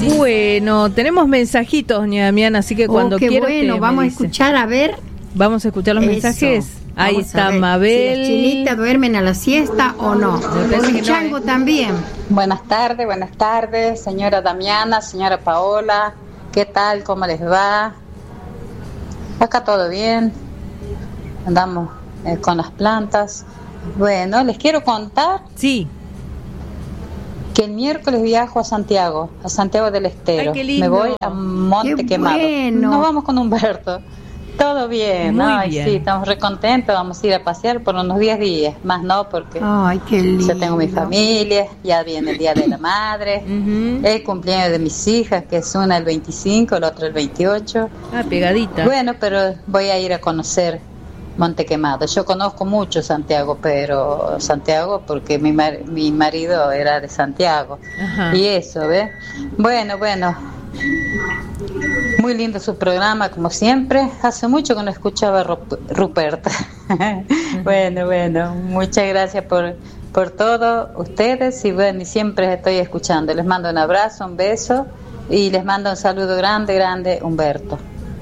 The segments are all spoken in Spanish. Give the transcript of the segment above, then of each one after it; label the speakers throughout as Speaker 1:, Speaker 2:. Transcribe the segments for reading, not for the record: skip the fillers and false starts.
Speaker 1: Bueno, tenemos mensajitos, doña Damiana, así que cuando quiera.
Speaker 2: Bueno, vamos a escuchar, a ver.
Speaker 1: Vamos a escuchar los mensajes. Ahí está Mabel.
Speaker 2: Si las chinitas duermen a la siesta o no. El chango también.
Speaker 3: Buenas tardes, señora Damiana, señora Paola. ¿Qué tal? ¿Cómo les va? Acá todo bien. Andamos con las plantas. Bueno, les quiero contar.
Speaker 1: Sí.
Speaker 3: Que el miércoles viajo a Santiago del Estero.
Speaker 1: Ay, qué lindo.
Speaker 3: Me voy a Monte Quemado.
Speaker 2: Bueno.
Speaker 3: Nos vamos con Humberto. Todo bien.
Speaker 1: Muy bien.
Speaker 3: Sí, estamos recontentos. Vamos a ir a pasear por unos 10 días. Más no, porque
Speaker 2: Qué lindo.
Speaker 3: yo tengo mi familia. Ya viene el Día de la Madre. El cumpleaños de mis hijas, que es una el 25, la otra el 28.
Speaker 1: Pegadita.
Speaker 3: Bueno, pero voy a ir a conocer Monte Quemado. Yo conozco mucho Santiago, pero Santiago porque mi marido era de Santiago.
Speaker 1: Ajá.
Speaker 3: Y eso, ¿ves? Bueno. Muy lindo su programa, como siempre. Hace mucho que no escuchaba a Ruperto. Bueno, muchas gracias por todo, ustedes. Y bueno, y siempre estoy escuchando. Les mando un abrazo, un beso. Y les mando un saludo grande, Humberto.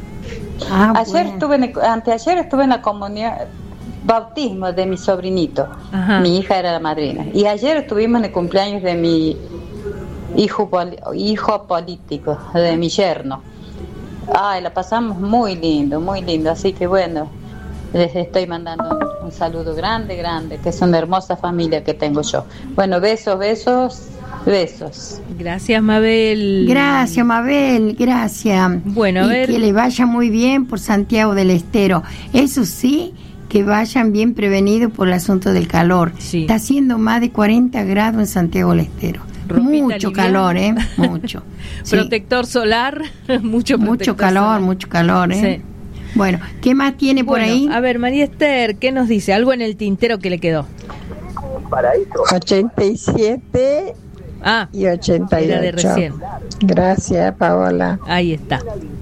Speaker 3: Anteayer estuve en la comunión bautismo de mi sobrinito. Ajá. Mi hija era la madrina. Y ayer estuvimos en el cumpleaños de mi hijo político, de mi yerno. La pasamos muy lindo. Así que bueno, les estoy mandando un saludo grande, que es una hermosa familia que tengo yo. Bueno, besos.
Speaker 1: Gracias, Mabel.
Speaker 2: Gracias.
Speaker 1: Bueno, a ver.
Speaker 2: Que le vaya muy bien por Santiago del Estero. Eso sí, que vayan bien prevenidos por el asunto del calor. Sí. Está haciendo más de 40 grados en Santiago del Estero. Mucho calor, mucho.
Speaker 1: Protector solar, mucho
Speaker 2: calor,
Speaker 1: Sí.
Speaker 2: Bueno, ¿qué más tiene por ahí?
Speaker 1: A ver, María Esther, ¿qué nos dice? Algo en el tintero que le quedó.
Speaker 4: 87 y 88.
Speaker 1: Era de recién.
Speaker 4: Gracias, Paola.
Speaker 1: Ahí está.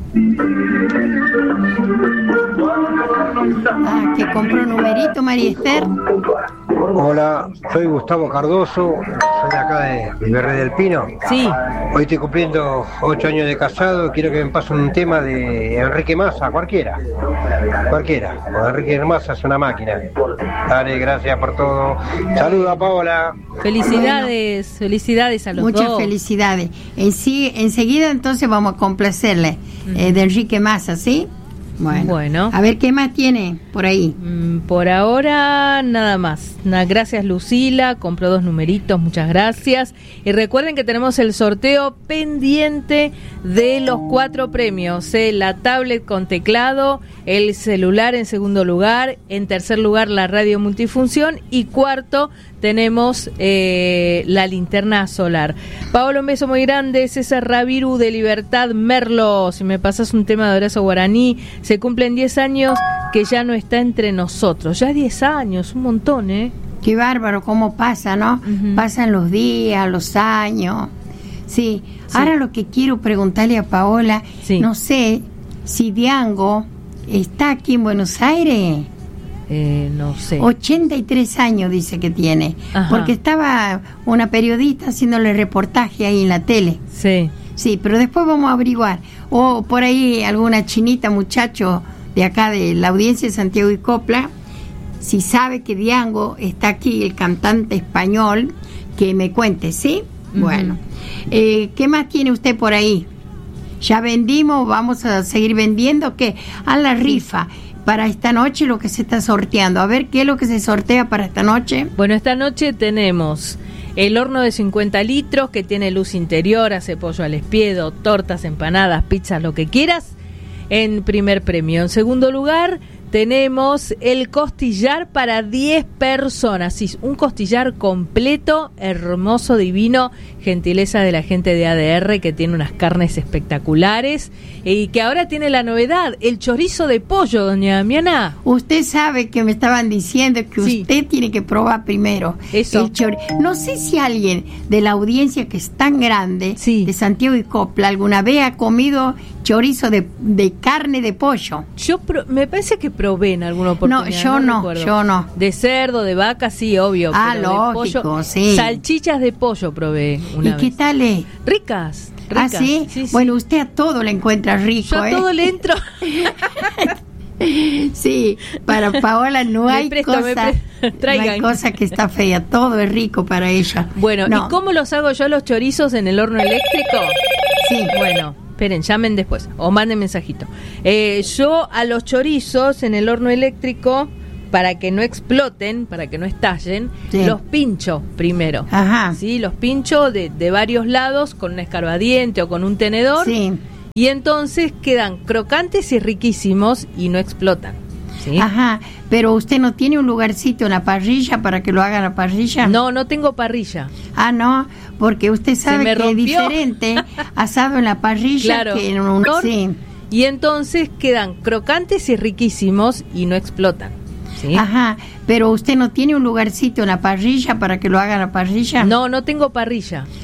Speaker 2: Que compró un numerito, María Esther.
Speaker 5: Hola, soy Gustavo Cardoso, soy de acá de Virrey del Pino.
Speaker 1: Sí.
Speaker 5: Hoy estoy cumpliendo 8 años de casado, quiero que me pasen un tema de Enrique Massa, cualquiera. Enrique Massa es una máquina. Dale, gracias por todo. Saludos a Paola.
Speaker 1: Felicidades a los dos.
Speaker 2: Muchas felicidades. Enseguida entonces vamos a complacerle de Enrique Massa, ¿sí? Bueno. A ver, ¿qué más tiene por ahí?
Speaker 1: Por ahora, nada más. Gracias, Lucila. Compró 2 numeritos, muchas gracias. Y recuerden que tenemos el sorteo pendiente de los 4 premios. La tablet con teclado, el celular en segundo lugar, en tercer lugar la radio multifunción y cuarto tenemos la linterna solar. Paolo, un beso muy grande. César Raviru de Libertad Merlo, si me pasas un tema de Horacio Guaraní. Se cumplen 10 años que ya no está entre nosotros. Ya 10 años, un montón,
Speaker 2: Qué bárbaro, cómo pasa, ¿no? Pasan los días, los años. Sí. Ahora lo que quiero preguntarle a Paola, no sé si Diango está aquí en Buenos Aires.
Speaker 1: No sé.
Speaker 2: 83 años dice que tiene. Ajá. Porque estaba una periodista haciéndole reportaje ahí en la tele.
Speaker 1: Sí,
Speaker 2: pero después vamos a averiguar. O por ahí alguna chinita, muchacho de acá de la audiencia de Santiago y Copla, si sabe que Diango está aquí, el cantante español, que me cuente, ¿sí? Bueno. ¿Qué más tiene usted por ahí? ¿Ya vendimos? ¿Vamos a seguir vendiendo? ¿Qué? A la rifa. Para esta noche lo que se está sorteando. A ver, ¿qué es lo que se sortea para esta noche?
Speaker 1: Bueno, esta noche tenemos el horno de 50 litros que tiene luz interior, hace pollo al espiedo, tortas, empanadas, pizzas, lo que quieras, en primer premio. En segundo lugar tenemos el costillar para 10 personas. Sí, un costillar completo, hermoso, divino, gentileza de la gente de ADR que tiene unas carnes espectaculares y que ahora tiene la novedad, el chorizo de pollo, doña Damiana.
Speaker 2: Usted sabe que me estaban diciendo que usted tiene que probar primero
Speaker 1: eso.
Speaker 2: No sé si alguien de la audiencia que es tan grande de Santiago y Copla alguna vez ha comido chorizo de carne de pollo.
Speaker 1: Me parece que probé en alguna oportunidad.
Speaker 2: No, yo no.
Speaker 1: De cerdo, de vaca, sí, obvio.
Speaker 2: Pero lógico, de pollo,
Speaker 1: sí. Salchichas de pollo probé una vez.
Speaker 2: ¿Y qué tal es?
Speaker 1: Ricas.
Speaker 2: ¿Sí? Sí. Bueno, usted a todo le encuentra rico. Yo
Speaker 1: a todo le entro.
Speaker 2: Sí, para Paola no hay cosa que está fea, todo es rico para ella.
Speaker 1: Bueno, ¿y cómo los hago yo los chorizos en el horno eléctrico?
Speaker 2: Sí.
Speaker 1: Bueno, esperen, llamen después o manden mensajito. Yo a los chorizos en el horno eléctrico, para que no exploten, para que no estallen, sí, los pincho primero.
Speaker 2: Ajá.
Speaker 1: Sí, los pincho de varios lados con un escarbadiente o con un tenedor.
Speaker 2: Sí.
Speaker 1: Y entonces quedan crocantes y riquísimos y no explotan. ¿Sí?
Speaker 2: Ajá, pero usted no tiene un lugarcito en la parrilla para que lo haga en la parrilla.
Speaker 1: No tengo parrilla.
Speaker 2: Ah, no, porque usted sabe que es diferente asado en la parrilla, claro, que en un... Sí.
Speaker 1: Y entonces quedan crocantes y riquísimos y no explotan. ¿Sí?
Speaker 2: Ajá, pero usted no tiene un lugarcito en la parrilla para que lo haga en la parrilla.
Speaker 1: No tengo parrilla.